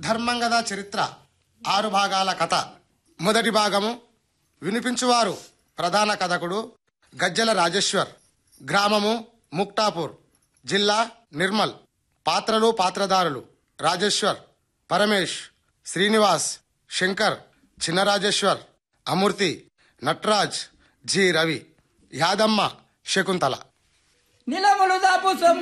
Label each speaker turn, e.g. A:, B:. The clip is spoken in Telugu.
A: ధర్మంగద చరిత్ర 6 భాగాల కథ. మొదటి భాగము. వినిపించువారు ప్రధాన కథకుడు గజ్జల రాజేశ్వర్. గ్రామము ముక్తాపూర్, జిల్లా నిర్మల్. పాత్రలు పాత్రధారులు: రాజేశ్వర్, పరమేష్, శ్రీనివాస్, శంకర్, చిన్న రాజేశ్వర్, అమూర్తి, నట్రాజ్, జి రవి, యాదమ్మ, శకుంతల.
B: నిలములు దాపు సొమ్ము